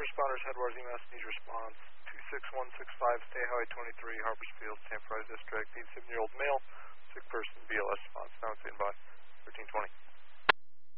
responders, Headwaters EMS needs response. 26165, State Highway 23, Harpersfield, San Fernando District. Needs 7-year-old male, sick person, BLS response. Now it's in by 1320.